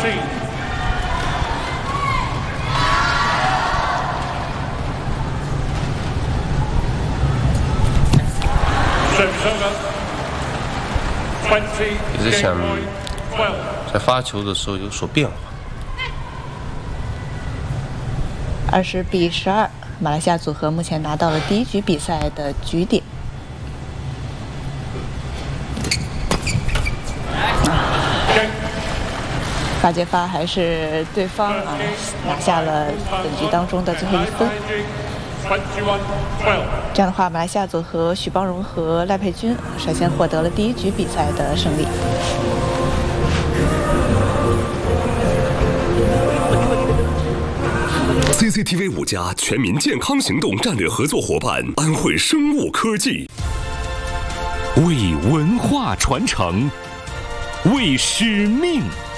也在想在发球的时候有所变化。 20比12，马来西亚组合目前拿到了第一局比赛的局点。发接发还是对方拿下了本局当中的最后1分。这样的话，马来西亚组合许邦荣和赖佩君率先获得了第一局比赛的胜利。 CCTV 5家全民健康行动战略合作伙伴安慧生物科技， 为文化传承，为使命